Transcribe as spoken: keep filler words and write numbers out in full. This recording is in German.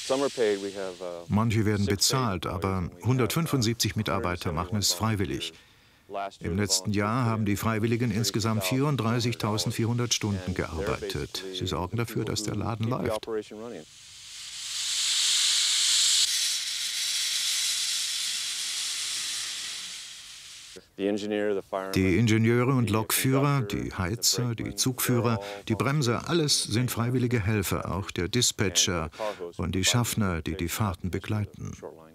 Manche werden bezahlt, aber hundertfünfundsiebzig Mitarbeiter machen es freiwillig. Im letzten Jahr haben die Freiwilligen insgesamt vierunddreißigtausendvierhundert Stunden gearbeitet. Sie sorgen dafür, dass der Laden läuft. Die Ingenieure und Lokführer, die Heizer, die Zugführer, die Bremser, alles sind freiwillige Helfer, auch der Dispatcher und die Schaffner, die die Fahrten begleiten.